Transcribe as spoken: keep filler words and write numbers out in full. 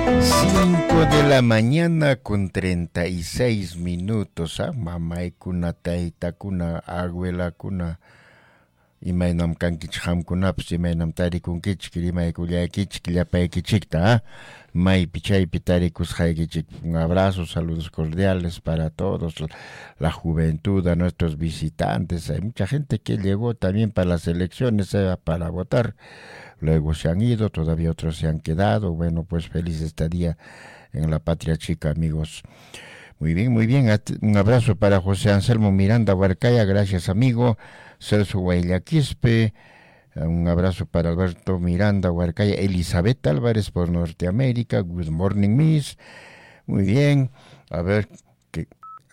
Cinco de la mañana con treinta y seis minutos, ¿ah? Mamá y kuna taita kuna abuela kuna imaynam kankich hamkunapas imaynam tarikunkichik imaykullakichik llapaykichikta, ¿ah? May pichaypi tarikusqaykichik. Un abrazo, saludos cordiales para todos, la juventud, a nuestros visitantes. Hay mucha gente que llegó también para las elecciones, eh, para votar. Luego se han ido, todavía otros se han quedado. Bueno, pues feliz estadía en la patria chica, amigos. Muy bien, muy bien. Un abrazo para José Anselmo Miranda Huarcaya, gracias, amigo. Celso Guayaquispe, un abrazo para Alberto Miranda Huarcaya. Elizabeth Álvarez por Norteamérica, good morning, miss. Muy bien. A ver,